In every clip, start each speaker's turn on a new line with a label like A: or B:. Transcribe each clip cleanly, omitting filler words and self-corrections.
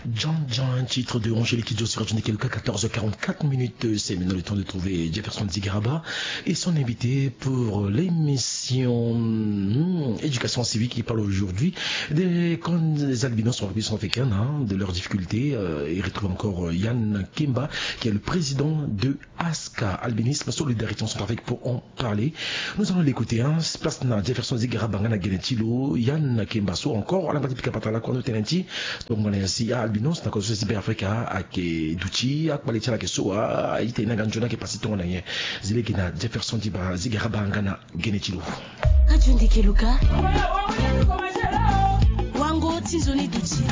A: John, titre de Angélique Kidjo sur Radio Nickel, 14h44 minutes. C'est maintenant le temps de trouver Jefferson Zigaraba et son invité pour l'émission Éducation civique qui parle aujourd'hui quand les albinos sont africains, de leurs difficultés. Et retrouve encore Yann Kemba, qui est le président de ASCA, Albinisme, Solidarité en Centrafrique, pour en parler. Nous allons l'écouter. Place na Jefferson Zigaraba, Ngana Genetilo, Yann Kemba, so encore, la partie Picapatala, Kwano Tenenti, donc on est ici à Albinos, na koso Cyber Africa, ake Duchi, akwaliti la kesoa, ite na ganjona ke pasito na ye, zile gina Jefferson Zigaraba, Ngana Genetilo.
B: Ajundi Keluka. Wango Tizoni Duchi.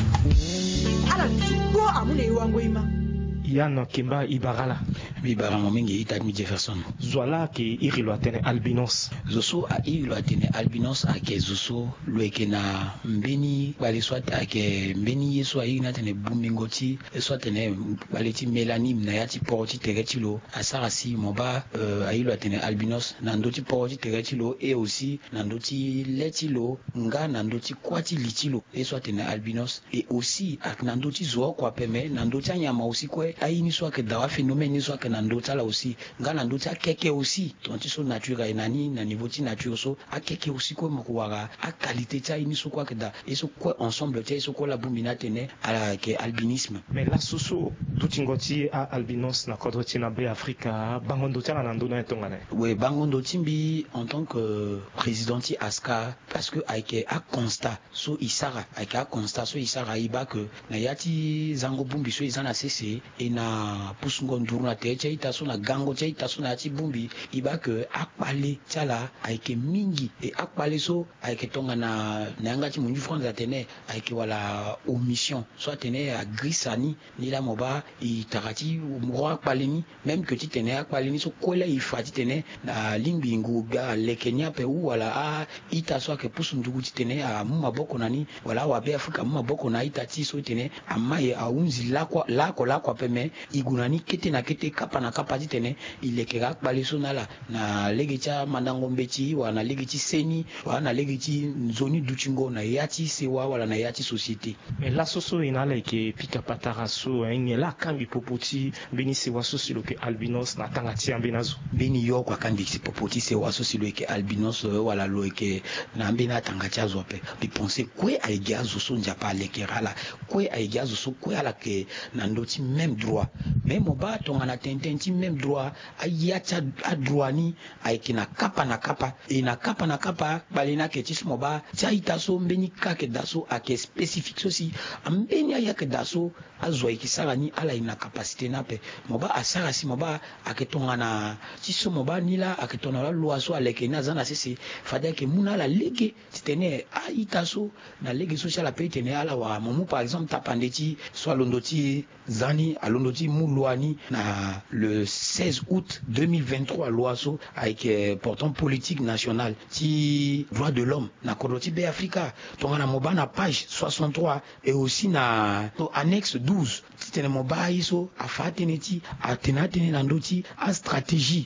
C: Ala Duchi, amune wango ima.
D: Yann Kemba Ibarala.
E: Ibara momingi itadmi Jefferson.
D: Zwala ke irilo atene albinos.
E: Zoso a irilo atene albinos ake zoso loeke na mbeni wale swat ake mbeni yeso a irina tene bumingoti swat tene wale ti melanim na yati porti teretilo asarasi moba a irilo atene albinos nandoti porti teretilo et aussi nandoti letilo nga nandoti kwati litilo et swat tene albinos et aussi ak nandoti zo kwa peme nandoti anyama aussi kwe aini soit que dawa phénomène soit que nandota là aussi nga nandota keke aussi tonti so nature enani na niveau ti nature so a keke aussi ko mokwara a qualité ta ini so quoi que da et so quoi ensemble ta so ko la bumina tene ala ke albinisme
D: mais la soso dutingoti a albinos na kodoti na be Africa bangondo tala nandona etongana
E: oui bangondo timbi en tant que président ti ASCA parce que avec a constat so isara avec a constat so isara iba que na yati zango bumbi so izana cc et na pusungo nduru na te chaita so na gango chaita so na ti bumbi iba que akpale chala avec mingi et akpale so avec tonga na nga ti munju France atene avec wala omission soit tene a grisani ni la moba i tarati mo akpale ni même que ti tene akpale ni so kola i fati tene na limbingu ga le Kenya pe ou wala a ita so ke pusundu ti tene a maboko nani wala wa be Afrika maboko na ita ti so tene amaye a unzi la kwa peme igunani kete na kete kapa na kapa ti tene ilekera akpale so na la na legecha mandango mbeti wa na legechi seni wa na legechi zoni duchingo na yati sewa wala na yati société
D: mais la soso inale ke pika patara so ngela kambi popoti beni sewa so silo ke albinos na tangati ambenazo
E: beni yo kwa kambi popoti sewa so silo ke albinos wala lo ke na mbena tangati azope bi penser kwe aiga zo so njapa lekera la kwe aiga zo so kwe ala ke na ndoti même droit mais moba tonga na tententi même droit ayacha a droit ni aikina kapa na kapa et na kapa balina ke tis moba chaita so mbeni kake daso ake spécifique aussi ambeni ayake daso azwa ikisara ni ala ina capacité na pe moba asara si moba ake tonga na tiso moba ni la ake tonga la loi so aleke na zana sisi fada ke muna la lege titene aita so na lege social a pe tene ala wa momu par exemple tapandeti so alondoti zani alondoti muluani na le 16 août 2023 loi so avec portant politique nationale ti droit de l'homme na kodoti be Africa tonga na moba na page 63 et aussi na annexe 12 titene moba iso afateneti atenatene na ndoti a stratégie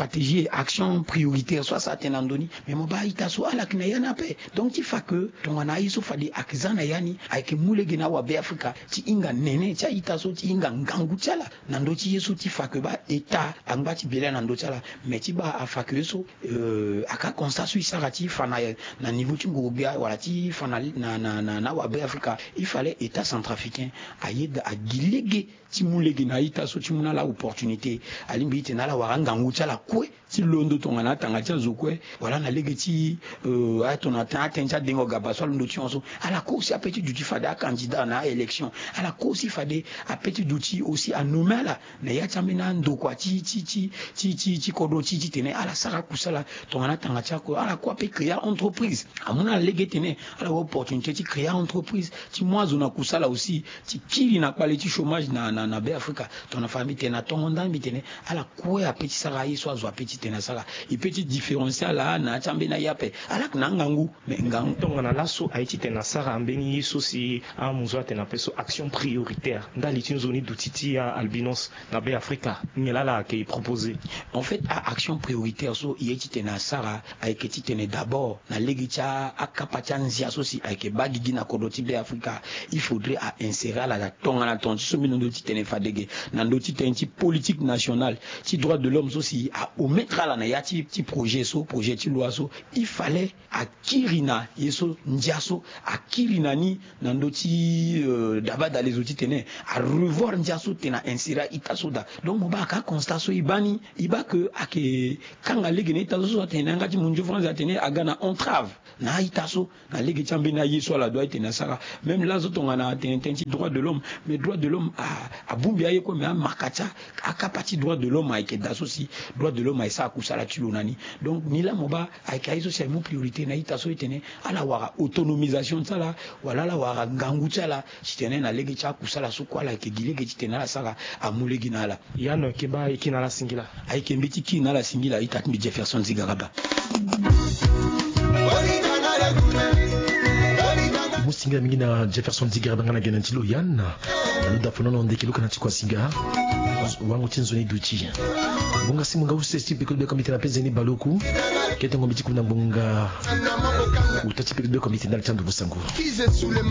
E: action prioritaire soit ça tenandoni mais moba itaso ala kina yana pe donc ti fa que tonga na iso fadi akizana yani avec mulege na wa be Africa ti inga nene cha itaso ti inga ngangu chala na ndoti yeso ti fa que ba état angba ti bela na ndoti chala mais ti ba afa que so aka constat so isarati fana na niveau ti ngobia wala ti fana na wa be Africa il fallait état centrafricain ayeda agilege ti mulege na ita so ti muna la opportunité alimbi te na la waranga ngucha la kwe ti londo tonga na tanga ti azokwe wala na lege ti atona atencha dengo gaba so londo ti onso ala ko si apeti duti fada candidat na élection ala ko si fade apeti duti aussi a nommer la na ya chamina ndo kwa ti kodo ti tene ala sara kusala tonga na tanga ti ko ala ko pe créer entreprise amuna lege tene ala opportunité ti créer entreprise ti moazo na kusala aussi ti kili na pale ti chômage na be Africa tona famille tena tongo ndambi tene ala ko apeti sara yi so azo apeti tena sala et petit différentiel là na chambe na yape alak na ngangu mais ngangu
D: donc na laso aiti tena sara ambeni yiso si a muzo tena peso action prioritaire ndali tinzoni dutiti ya albinos na be Africa ngela la ke proposer
E: en fait à action prioritaire so yeti tena sara aiketi tena d'abord na legicha akapata nzia so si aike bagigi na kodoti be Africa il faudrait à insérer la tonga na tonti so mino ndoti tena fadege na ndoti tena politique nationale ti droit de l'homme aussi à omettre la na yati ti projet ti loi so il fallait à kirina yeso ndiaso à kirina ni na ndoti d'abord dans les outils tena à revoir ndiaso tena insira itasoda donc mo ba ka constat so ibani iba que ake kanga lege ne itaso so tena ngati munjo France tena agana entrave na itaso na lege chambe na yeso la doit tena sara même là zo tonga na tena droit de l'homme mais droit de l'homme a bumbia yeko mais makacha aka parti droit de l'homme avec d'associer droit de l'homme ça kusala tulonani donc ni la moba avec aiso c'est mon priorité na itaso etene ala wara autonomisation ça là wala la wara ngangu ça là tene na lege cha kusala so kwala ke gilege tena la sara amulegi na la
D: yano keba ikina la singila
E: aike mbiti kina la singila itatmi Jefferson Zigaraba
A: musinga mingi na Jefferson Zigaraba ngana gena ntilo yana nuda fonono ndekelo kana chikwa singa wangu tinzoni duchi bunga simunga usesi pekode komite na pezeni baloku ketengo miti kuna bunga utati pekode komite ndali chandu busangu